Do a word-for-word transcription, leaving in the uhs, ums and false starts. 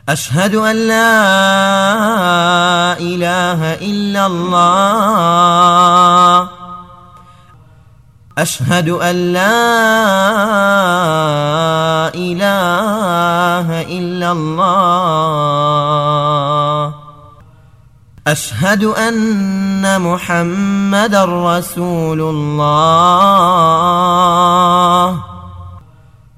أشهد أن لا إله إلا الله. أشهد أن لا إله إلا الله. أشهد أن محمدًا رسول الله.